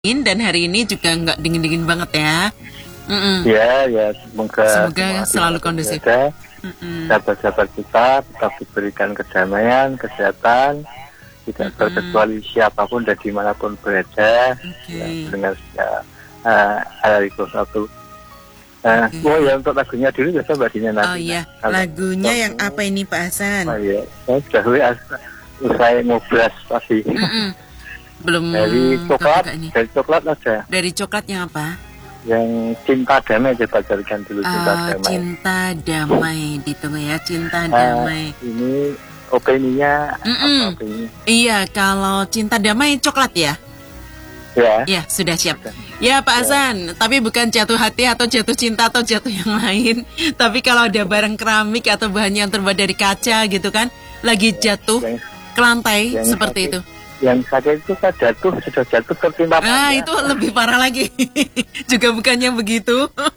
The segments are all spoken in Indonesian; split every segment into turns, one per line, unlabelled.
dan hari ini juga nggak dingin-dingin banget ya.
Ya, semoga
selalu kondusif.
Sahabat-sahabat kita tetap diberikan kedamaian, kesehatan, tidak terkecuali siapapun dan dimanapun berada. Dengan hari satu. Ya untuk lagunya dulu biasa Mbak Dina nanti.
Oh iya, lagunya yang apa ini Pak Hasan?
Oh iya, saya sudah usai ngobras pasti.
Belum.
Dari coklat aja.
Dari coklat yang apa?
Yang Cinta Damai, coba carikan dulu Cinta Damai.
Cinta Damai, ditunggu ya, Cinta Damai.
Ini opininya apa opini?
Iya, kalau Cinta Damai coklat ya? Ya, sudah siap. Ya Pak Hasan, tapi bukan jatuh hati atau jatuh cinta atau jatuh yang lain. Tapi kalau ada barang keramik atau bahan yang terbuat dari kaca gitu kan, lagi jatuh ke lantai seperti itu.
Yang saya itu kan sudah jatuh tertimpa.
Nah, itu lebih parah lagi. Juga bukannya begitu.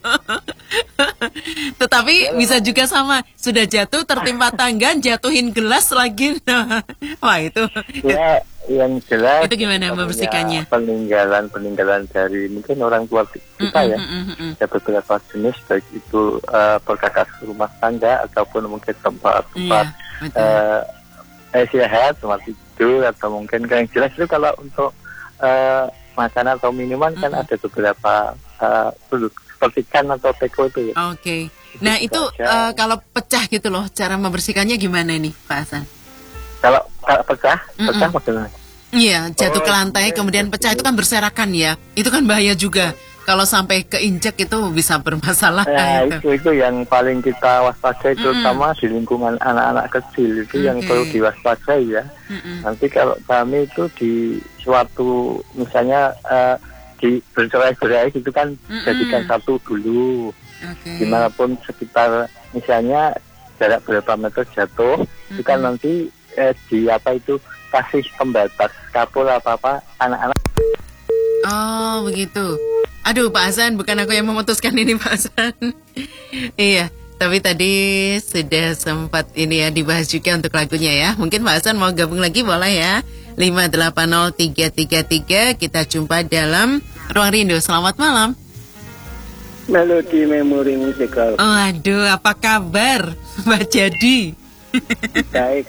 Tetapi bisa juga sama, sudah jatuh tertimpa tangga, jatuhin gelas lagi. Nah, wah itu.
Ya, yang jelas
itu gimana membersihkannya?
Peninggalan dari mungkin orang tua kita ya. Ada beberapa jenis, baik itu perkakas rumah tangga ataupun mungkin tempat istirahat, tempat tidur, atau mungkin yang jelas itu kalau untuk makanan atau minuman kan ada beberapa produk seperti kan atau teko itu ya.
Oke. Nah itu kalau pecah gitu loh, cara membersihkannya gimana nih Pak Hasan?
Kalau pecah bagaimana?
Iya, jatuh ke lantai kemudian pecah itu kan berserakan ya. Itu kan bahaya juga. Kalau sampai keinjak itu bisa bermasalah.
Nah, itu yang paling kita waspadai, terutama di lingkungan anak-anak kecil itu yang perlu diwaspadai ya. Nanti kalau kami itu di suatu misalnya di bercerai-berai itu kan jadikan satu dulu. Dimanapun sekitar misalnya jarak berapa meter jatuh, itu kan nanti di apa itu kasih pembatas kapur apa anak-anak.
Oh begitu. Aduh Pak Hasan, bukan aku yang memutuskan ini Pak Hasan. Iya, tapi tadi sudah sempat ini ya dibahas juga untuk lagunya ya. Mungkin Pak Hasan mau gabung lagi boleh ya. 580333 kita jumpa dalam Ruang Rindu. Selamat malam.
Melodi Memori Musikal.
Oh aduh, apa kabar Mbak Jadi?
Baik.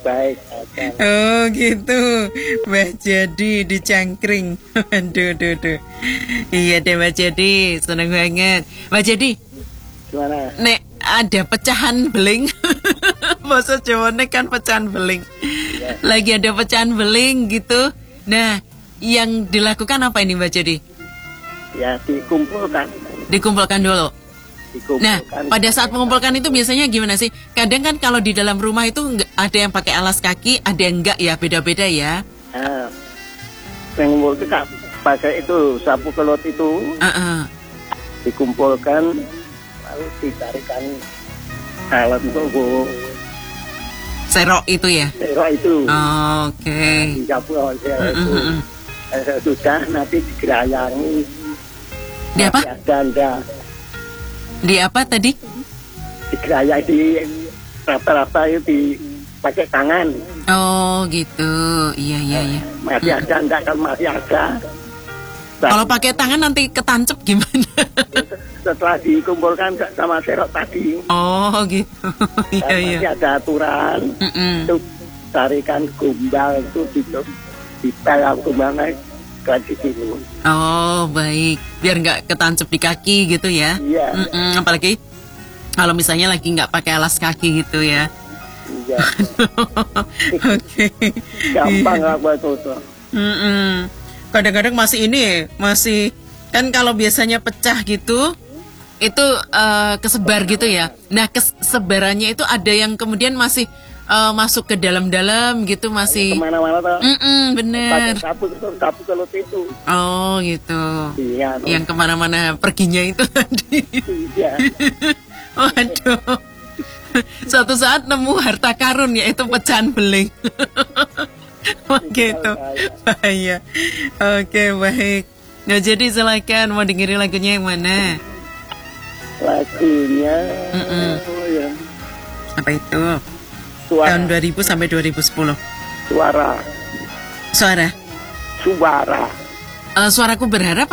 Oh gitu, Mbak Jadi di Cangkring. Aduh. Iya deh Mbak Jadi, seneng banget. Mbak Jadi,
gimana?
Nek ada pecahan beling. Bahasa Jawa nek kan pecahan beling. Lagi ada pecahan beling gitu. Nah, yang dilakukan apa ini Mbak Jadi?
Ya dikumpulkan.
Dikumpulkan dulu. Nah, pada saat mengumpulkan itu biasanya gimana sih? Kadang kan kalau di dalam rumah itu ada yang pakai alas kaki, ada yang enggak ya, beda-beda ya.
Mengumpulkan pakai itu sapu kelut itu, dikumpulkan, lalu dicarikan alat untuk
serok itu ya?
Serok itu.
Oke.
Dicampur itu. Sudah nanti digerayangi.
Di apa?
Ganda.
Di apa tadi?
Digerayai di rata-rata itu dipakai tangan.
Oh gitu, iya.
Masih ada, enggak kan masih ada.
Kalau pakai tangan nanti ketancep gimana?
Setelah dikumpulkan sama serok tadi.
Oh gitu, iya.
Masih ada aturan. Itu tarikan gombal itu dipel gombalnya ke sini.
Oh baik, biar nggak ketancep di kaki gitu ya.
Iya.
Apalagi kalau misalnya lagi nggak pakai alas kaki gitu ya.
Iya.
Oke.
Gampang lah buat itu.
Kadang-kadang masih kan kalau biasanya pecah gitu, itu kesebar gitu ya. Nah kesebarannya itu ada yang kemudian masih masuk ke dalam-dalam gitu masih.
Kemana-mana tuh.
Bener.
Sapu kelut itu.
Oh gitu.
Iya.
Yang kemana-mana perginya itu tadi.
Iya.
Waduh. Suatu saat nemu harta karun yaitu pecahan beling. Begitu. Bahaya. Oke baik. Nah jadi silakan mau dengerin lagunya yang mana?
Lagunya. Ya.
Apa itu?
Suara.
Tahun 2000 sampai 2010.
Suara.
Suaraku berharap